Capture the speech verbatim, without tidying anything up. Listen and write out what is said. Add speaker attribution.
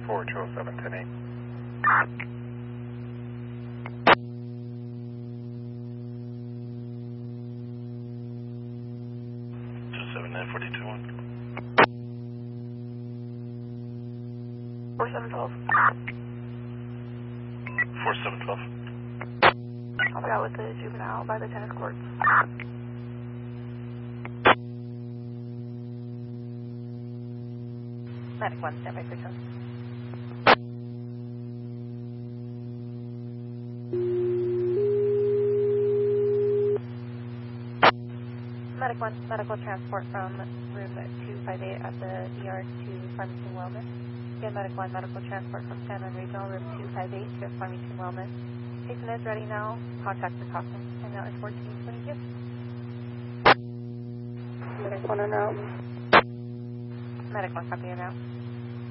Speaker 1: four two oh seven, ten eight.
Speaker 2: two seven nine four two one.
Speaker 3: four seven one two.
Speaker 2: four seven one two.
Speaker 3: I'll be out with the juvenile by the tennis courts.
Speaker 4: Medic one, stand by for turn. Medic one, medical transport from room two five eight at the E R to Farmington Wellness. Again, Medic one, medical transport from San Juan Regional, room two five eight to Farmington Wellness. Patient is ready now. Contact the coffin. And now is fourteen twenty-two.
Speaker 3: Medic one on route.
Speaker 4: Medic one, copy it out.